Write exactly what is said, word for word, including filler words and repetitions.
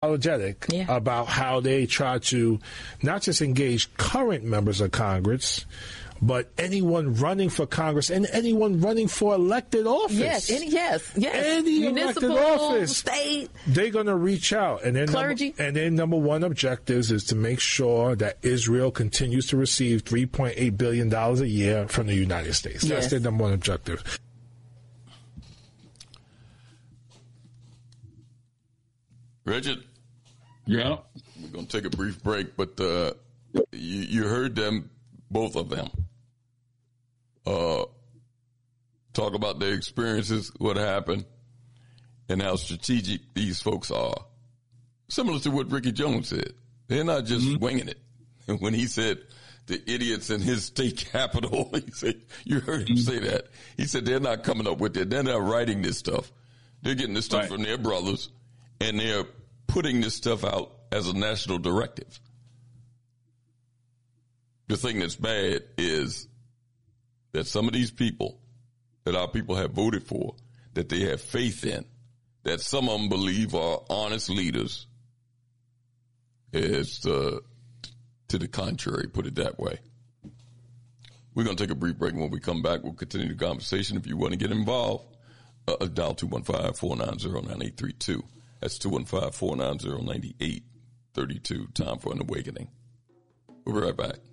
apologetic yeah. about how they try to not just engage current members of Congress, but anyone running for Congress and anyone running for elected office. Yes, any, yes, yes. Any Municipal, elected office. State. They're going to reach out. And their, clergy. Number, and their number one objectives is to make sure that Israel continues to receive three point eight billion dollars a year from the United States. That's yes. their number one objective. Richard? Yeah? We're going to take a brief break, but uh, you, you heard them, both of them, uh, talk about their experiences, what happened, and how strategic these folks are. Similar to what Ricky Jones said. They're not just mm-hmm. winging it. And when he said the idiots in his state capital, he said, you heard him say that. He said they're not coming up with it. They're not writing this stuff. They're getting this stuff right. from their brothers, and they're putting this stuff out as a national directive. The thing that's bad is that some of these people that our people have voted for, that they have faith in, that some of them believe are honest leaders, is uh, to the contrary, put it that way. We're going to take a brief break, and when we come back, we'll continue the conversation. If you want to get involved, uh, dial two one five, four nine zero, nine eight three two. That's two one five, four nine zero, nine eight three two. Time for an awakening. We'll be right back.